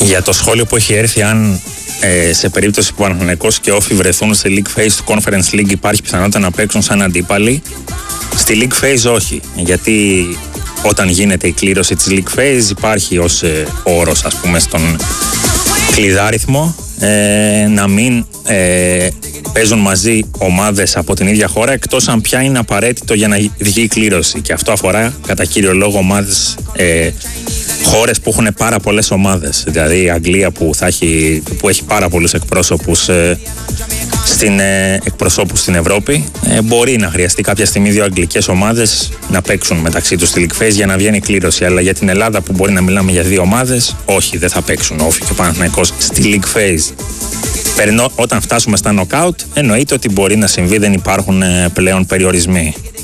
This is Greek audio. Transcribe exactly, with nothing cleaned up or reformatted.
Για το σχόλιο που έχει έρθει, αν ε, σε περίπτωση που Παναθηναϊκός και Όφι βρεθούν στη League Phase του Conference League υπάρχει πιθανότητα να παίξουν σαν αντίπαλοι. Στη League Phase όχι, γιατί όταν γίνεται η κλήρωση της League Phase υπάρχει ως ε, όρος, ας πούμε, στον κλειδάριθμο ε, να μην ε, παίζουν μαζί ομάδες από την ίδια χώρα, εκτός αν πια είναι απαραίτητο για να βγει η κλήρωση, και αυτό αφορά κατά κύριο λόγο ομάδες, ε, χώρες που έχουν πάρα πολλές ομάδες, δηλαδή η Αγγλία που, θα έχει, που έχει πάρα πολλούς εκπρόσωπους ε, στην, ε, εκπροσώπους στην Ευρώπη, ε, μπορεί να χρειαστεί κάποια στιγμή δύο αγγλικές ομάδες να παίξουν μεταξύ τους στη League Phase για να βγαίνει η κλήρωση, αλλά για την Ελλάδα που μπορεί να μιλάμε για δύο ομάδες, όχι, δεν θα παίξουν Όφι και Παναθηναϊκός στη League Phase. Περνώ, όταν φτάσουμε στα knockout, εννοείται ότι μπορεί να συμβεί, δεν υπάρχουν ε, πλέον περιορισμοί.